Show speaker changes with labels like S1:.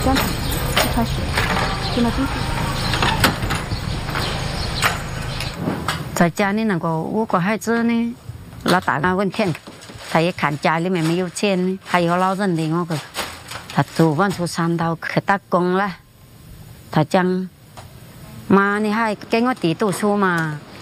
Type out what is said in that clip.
S1: 这样子就开始听得清楚。
S2: 在家里那个5个孩子呢，老大他问天，他也看家里面没有钱，还有老人的我个，他昨晚出山头去打工了。他讲：“妈，你还给我弟读书嘛？